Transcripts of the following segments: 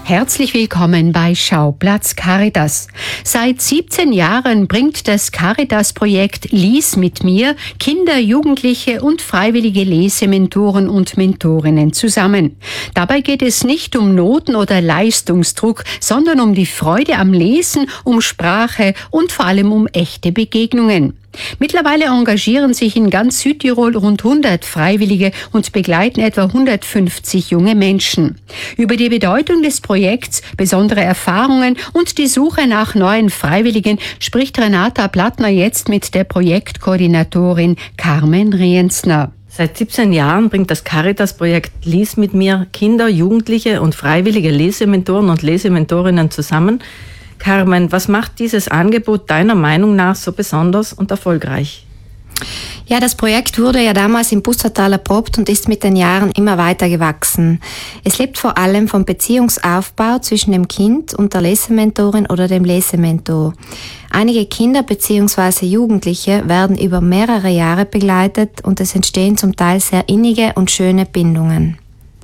Herzlich willkommen bei Schauplatz Caritas. Seit 17 Jahren bringt das Caritas-Projekt Lies mit mir Kinder, Jugendliche und freiwillige Lesementoren und Mentorinnen zusammen. Dabei geht es nicht um Noten oder Leistungsdruck, sondern um die Freude am Lesen, um Sprache und vor allem um echte Begegnungen. Mittlerweile engagieren sich in ganz Südtirol rund 100 Freiwillige und begleiten etwa 150 junge Menschen. Über die Bedeutung des Projekts, besondere Erfahrungen und die Suche nach neuen Freiwilligen spricht Renata Plattner jetzt mit der Projektkoordinatorin Carmen Rienzner. Seit 17 Jahren bringt das Caritas-Projekt Lies mit mir Kinder, Jugendliche und freiwillige Lesementoren und Lesementorinnen zusammen. Carmen, was macht dieses Angebot deiner Meinung nach so besonders und erfolgreich? Ja, das Projekt wurde ja damals im Bustertal erprobt und ist mit den Jahren immer weiter gewachsen. Es lebt vor allem vom Beziehungsaufbau zwischen dem Kind und der Lesementorin oder dem Lesementor. Einige Kinder bzw. Jugendliche werden über mehrere Jahre begleitet und es entstehen zum Teil sehr innige und schöne Bindungen.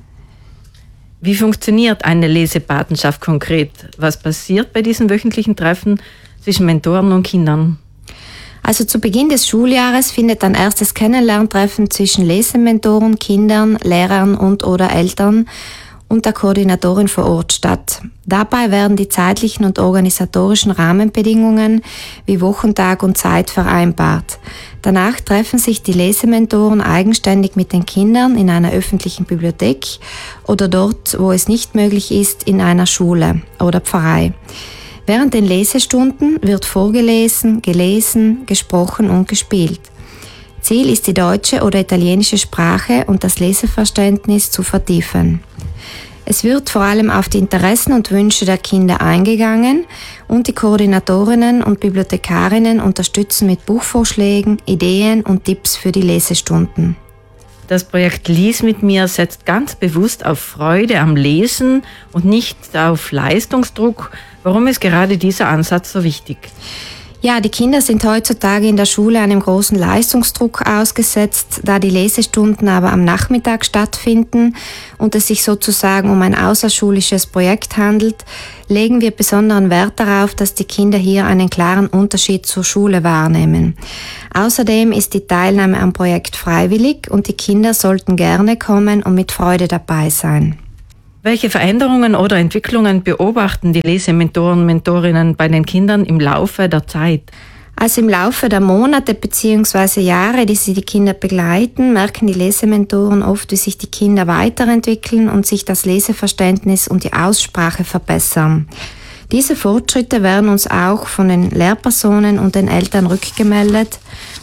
Wie funktioniert eine Lesepatenschaft konkret? Was passiert bei diesen wöchentlichen Treffen zwischen Mentoren und Kindern? Also zu Beginn des Schuljahres findet ein erstes Kennenlerntreffen zwischen Lesementoren, Kindern, Lehrern und/oder Eltern und der Koordinatorin vor Ort statt. Dabei werden die zeitlichen und organisatorischen Rahmenbedingungen wie Wochentag und Zeit vereinbart. Danach treffen sich die Lesementoren eigenständig mit den Kindern in einer öffentlichen Bibliothek oder dort, wo es nicht möglich ist, in einer Schule oder Pfarrei. Während den Lesestunden wird vorgelesen, gelesen, gesprochen und gespielt. Ziel ist die deutsche oder italienische Sprache und das Leseverständnis zu vertiefen. Es wird vor allem auf die Interessen und Wünsche der Kinder eingegangen und die Koordinatorinnen und Bibliothekarinnen unterstützen mit Buchvorschlägen, Ideen und Tipps für die Lesestunden. Das Projekt Lies mit mir setzt ganz bewusst auf Freude am Lesen und nicht auf Leistungsdruck. Warum ist gerade dieser Ansatz so wichtig? Ja, die Kinder sind heutzutage in der Schule einem großen Leistungsdruck ausgesetzt, da die Lesestunden aber am Nachmittag stattfinden und es sich sozusagen um ein außerschulisches Projekt handelt, legen wir besonderen Wert darauf, dass die Kinder hier einen klaren Unterschied zur Schule wahrnehmen. Außerdem ist die Teilnahme am Projekt freiwillig und die Kinder sollten gerne kommen und mit Freude dabei sein. Welche Veränderungen oder Entwicklungen beobachten die Lesementoren und Mentorinnen bei den Kindern im Laufe der Zeit? Also im Laufe der Monate bzw. Jahre, die sie die Kinder begleiten, merken die Lesementoren oft, wie sich die Kinder weiterentwickeln und sich das Leseverständnis und die Aussprache verbessern. Diese Fortschritte werden uns auch von den Lehrpersonen und den Eltern rückgemeldet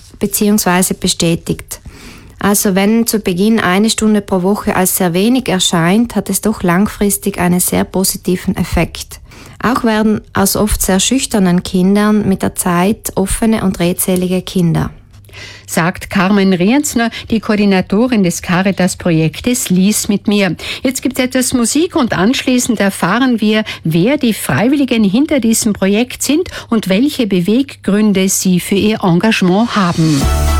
bzw. bestätigt. Also wenn zu Beginn 1 Stunde pro Woche als sehr wenig erscheint, hat es doch langfristig einen sehr positiven Effekt. Auch werden aus oft sehr schüchternen Kindern mit der Zeit offene und redselige Kinder. Sagt Carmen Rienzner, die Koordinatorin des Caritas-Projektes Lies mit mir. Jetzt gibt es etwas Musik und anschließend erfahren wir, wer die Freiwilligen hinter diesem Projekt sind und welche Beweggründe sie für ihr Engagement haben.